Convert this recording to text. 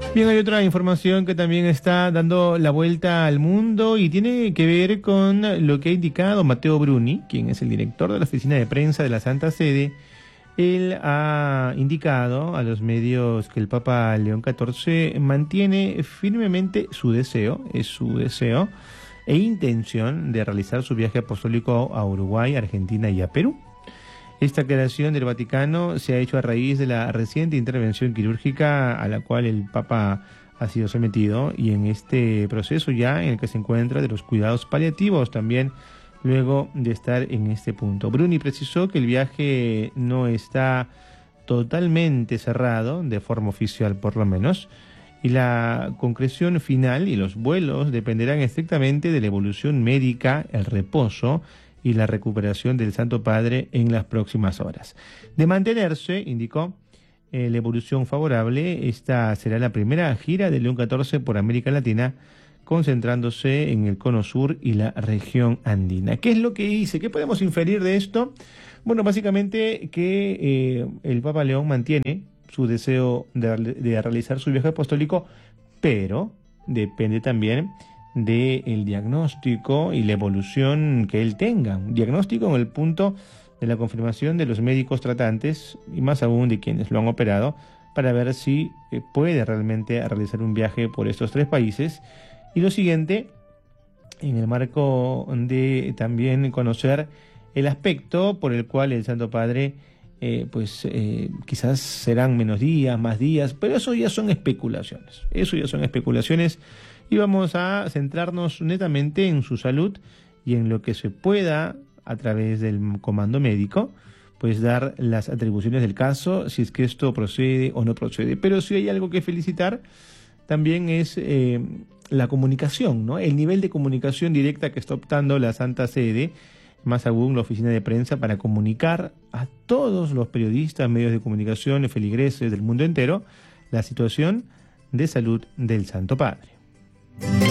Bien, hay otra información que también está dando la vuelta al mundo y tiene que ver con lo que ha indicado Matteo Bruni, quien es el director de la oficina de prensa de la Santa Sede. Él ha indicado a los medios que el Papa León XIV mantiene firmemente su deseo e intención de realizar su viaje apostólico a Uruguay, Argentina y a Perú. Esta aclaración del Vaticano se ha hecho a raíz de la reciente intervención quirúrgica a la cual el Papa ha sido sometido y en este proceso ya en el que se encuentra de los cuidados paliativos también luego de estar en este punto. Bruni precisó que el viaje no está totalmente cerrado, de forma oficial por lo menos, y la concreción final y los vuelos dependerán estrictamente de la evolución médica, el reposo y la recuperación del Santo Padre en las próximas horas. De mantenerse, indicó, la evolución favorable, esta será la primera gira de León XIV por América Latina, concentrándose en el Cono Sur y la región andina. ¿Qué es lo que dice? ¿Qué podemos inferir de esto? Bueno, básicamente que el Papa León mantiene su deseo de realizar su viaje apostólico, pero depende también del diagnóstico y la evolución que él tenga. Diagnóstico en el punto de la confirmación de los médicos tratantes y más aún de quienes lo han operado para ver si puede realmente realizar un viaje por estos tres países. Y lo siguiente, en el marco de también conocer el aspecto por el cual el Santo Padre quizás serán menos días, más días, pero eso ya son especulaciones. Y vamos a centrarnos netamente en su salud y en lo que se pueda, a través del comando médico, pues dar las atribuciones del caso, si es que esto procede o no procede. Pero si hay algo que felicitar, también es la comunicación, ¿no? El nivel de comunicación directa que está optando la Santa Sede, más aún la oficina de prensa, para comunicar a todos los periodistas, medios de comunicación y feligreses del mundo entero la situación de salud del Santo Padre.